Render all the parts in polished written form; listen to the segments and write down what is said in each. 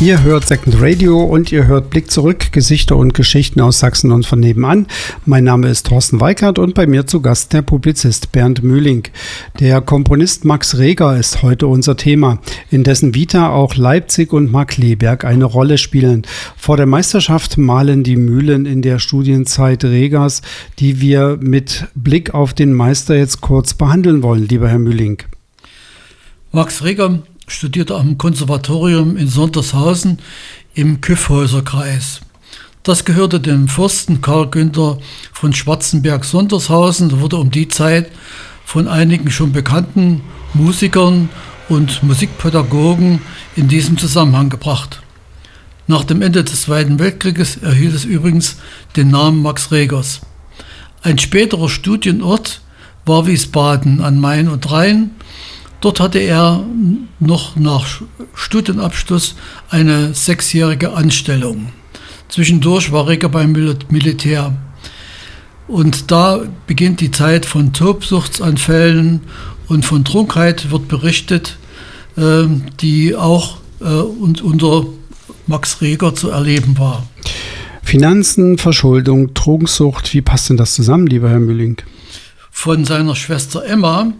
Ihr hört Second Radio und ihr hört Blick zurück, Gesichter und Geschichten aus Sachsen und von nebenan. Mein Name ist Thorsten Weikert und bei mir zu Gast der Publizist Bernd Mühling. Der Komponist Max Reger ist heute unser Thema, in dessen Vita auch Leipzig und Markkleeberg eine Rolle spielen. Vor der Meisterschaft mahlen die Mühlen in der Studienzeit Regers, die wir mit Blick auf den Meister jetzt kurz behandeln wollen, lieber Herr Mühling. Max Reger studierte am Konservatorium in Sondershausen im Kyffhäuserkreis. Das gehörte dem Fürsten Karl Günther von Schwarzenberg-Sondershausen. Da wurde um die Zeit von einigen schon bekannten Musikern und Musikpädagogen in diesem Zusammenhang gebracht. Nach dem Ende des Zweiten Weltkrieges erhielt es übrigens den Namen Max Regers. Ein späterer Studienort war Wiesbaden an Main und Rhein. Dort hatte er noch nach Studienabschluss eine 6-jährige Anstellung. Zwischendurch war Reger beim Militär. Und da beginnt die Zeit von Tobsuchtsanfällen und von Trunkenheit wird berichtet, die auch unter Max Reger zu erleben war. Finanzen, Verschuldung, Trunkensucht, wie passt denn das zusammen, lieber Herr Mühling? Von seiner Schwester Emma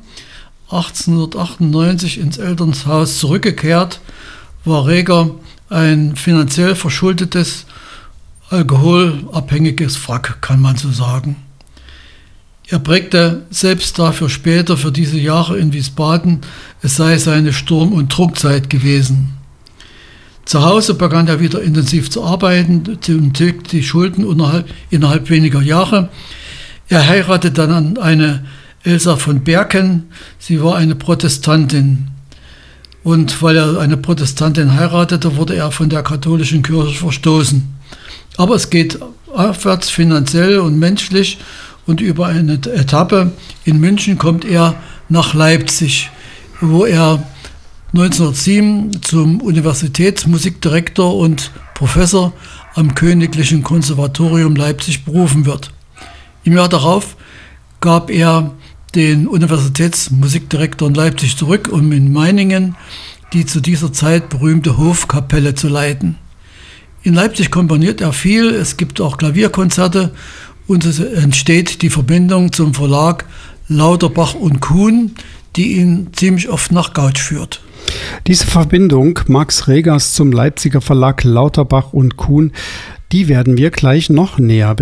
1898 ins Elternhaus zurückgekehrt, war Reger ein finanziell verschuldetes, alkoholabhängiges Wrack, kann man so sagen. Er prägte selbst dafür später für diese Jahre in Wiesbaden, es sei seine Sturm- und Druckzeit gewesen. Zu Hause begann er wieder intensiv zu arbeiten und tilgte die Schulden innerhalb weniger Jahre. Er heiratete dann eine Elsa von Berken, sie war eine Protestantin. Und weil er eine Protestantin heiratete, wurde er von der katholischen Kirche verstoßen. Aber es geht aufwärts finanziell und menschlich und über eine Etappe in München kommt er nach Leipzig, wo er 1907 zum Universitätsmusikdirektor und Professor am Königlichen Konservatorium Leipzig berufen wird. Im Jahr darauf gab er den Universitätsmusikdirektor in Leipzig zurück, um in Meiningen die zu dieser Zeit berühmte Hofkapelle zu leiten. In Leipzig komponiert er viel, es gibt auch Klavierkonzerte und es entsteht die Verbindung zum Verlag Lauterbach und Kuhn, die ihn ziemlich oft nach Gautsch führt. Diese Verbindung Max Regers zum Leipziger Verlag Lauterbach und Kuhn, die werden wir gleich noch näher